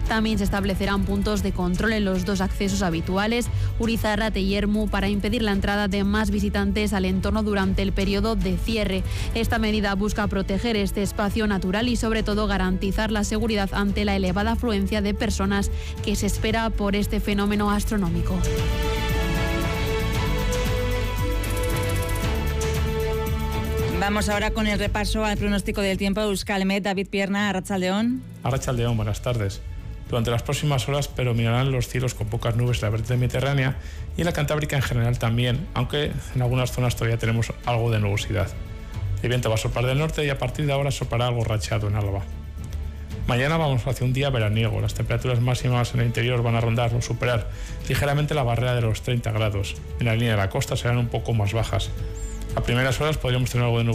También se establecerán puntos de control en los 2 accesos habituales, Urizarrate y Ermu, para impedir la entrada de más visitantes al entorno durante el periodo de cierre. Esta medida busca proteger este espacio natural y sobre todo garantizar la seguridad ante la elevada afluencia de personas que se espera por este fenómeno astronómico. Vamos ahora con el repaso al pronóstico del tiempo de Euskalmet. David Pierna, Arratsaldeón. Arratsaldeón, buenas tardes. Durante las próximas horas predominarán los cielos con pocas nubes en la vertiente mediterránea y en la Cantábrica en general también, aunque en algunas zonas todavía tenemos algo de nubosidad. El viento va a soplar del norte y a partir de ahora soplará algo racheado en Álava. Mañana vamos hacia un día veraniego. Las temperaturas máximas en el interior van a rondar o superar ligeramente la barrera de los 30 grados. En la línea de la costa serán un poco más bajas. A primeras horas podríamos tener algo de nubosidad